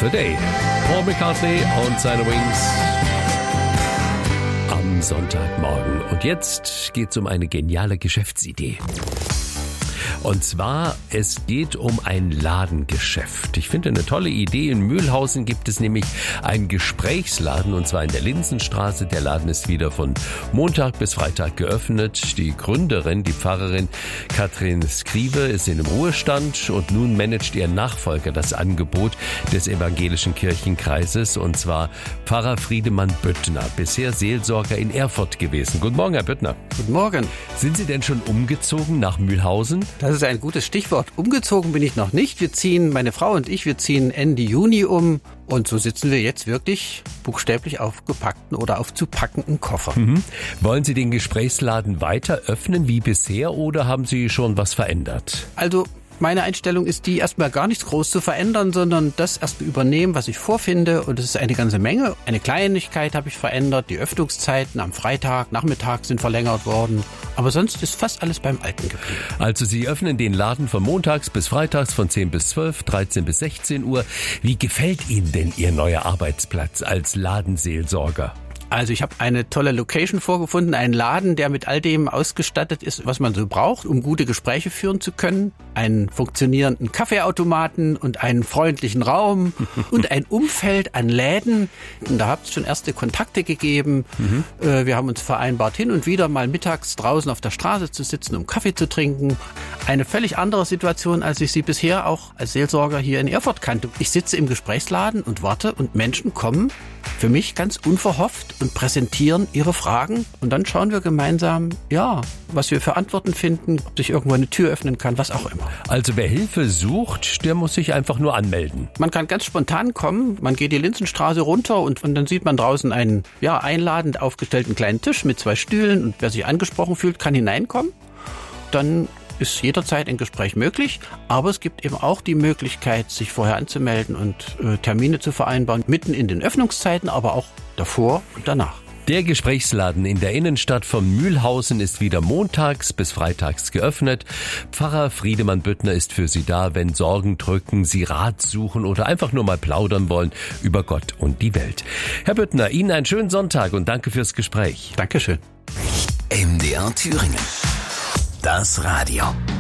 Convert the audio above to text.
the Day. Paul McCartney und seine Wings am Sonntagmorgen. Und jetzt geht's um eine geniale Geschäftsidee. Und zwar, es geht um ein Ladengeschäft. Ich finde eine tolle Idee. In Mühlhausen gibt es nämlich einen Gesprächsladen, und zwar in der Linsenstraße. Der Laden ist wieder von Montag bis Freitag geöffnet. Die Gründerin, die Pfarrerin Katrin Skrive, ist in dem Ruhestand und nun managt ihr Nachfolger das Angebot des evangelischen Kirchenkreises, und zwar Pfarrer Friedemann Büttner, bisher Seelsorger in Erfurt gewesen. Guten Morgen, Herr Büttner. Guten Morgen. Sind Sie denn schon umgezogen nach Mühlhausen? Das ist ein gutes Stichwort. Umgezogen bin ich noch nicht. Meine Frau und ich, wir ziehen Ende Juni um. Und so sitzen wir jetzt wirklich buchstäblich auf gepackten oder auf zu packenden Koffern. Wollen Sie den Gesprächsladen weiter öffnen wie bisher oder haben Sie schon was verändert? Also meine Einstellung ist die, erstmal gar nichts groß zu verändern, sondern das erstmal übernehmen, was ich vorfinde. Und das ist eine ganze Menge. Eine Kleinigkeit habe ich verändert. Die Öffnungszeiten am Freitag, Nachmittag sind verlängert worden. Aber sonst ist fast alles beim Alten geblieben. Also Sie öffnen den Laden von montags bis freitags von 10 bis 12, 13 bis 16 Uhr. Wie gefällt Ihnen denn Ihr neuer Arbeitsplatz als Ladenseelsorger? Also ich habe eine tolle Location vorgefunden, einen Laden, der mit all dem ausgestattet ist, was man so braucht, um gute Gespräche führen zu können. Einen funktionierenden Kaffeeautomaten und einen freundlichen Raum und ein Umfeld an Läden. Und da hat es schon erste Kontakte gegeben. Wir haben uns vereinbart, hin und wieder mal mittags draußen auf der Straße zu sitzen, um Kaffee zu trinken. Eine völlig andere Situation, als ich sie bisher auch als Seelsorger hier in Erfurt kannte. Ich sitze im Gesprächsladen und warte und Menschen kommen für mich ganz unverhofft und präsentieren ihre Fragen. Und dann schauen wir gemeinsam, was wir für Antworten finden, ob sich irgendwo eine Tür öffnen kann, was auch immer. Also wer Hilfe sucht, der muss sich einfach nur anmelden. Man kann ganz spontan kommen, man geht die Linsenstraße runter und dann sieht man draußen einen einladend aufgestellten kleinen Tisch mit 2 Stühlen und wer sich angesprochen fühlt, kann hineinkommen. Dann ist jederzeit ein Gespräch möglich, aber es gibt eben auch die Möglichkeit, sich vorher anzumelden und Termine zu vereinbaren, mitten in den Öffnungszeiten, aber auch davor und danach. Der Gesprächsladen in der Innenstadt von Mühlhausen ist wieder montags bis freitags geöffnet. Pfarrer Friedemann Büttner ist für Sie da, wenn Sorgen drücken, Sie Rat suchen oder einfach nur mal plaudern wollen über Gott und die Welt. Herr Büttner, Ihnen einen schönen Sonntag und danke fürs Gespräch. Dankeschön. MDR Thüringen. Das Radio.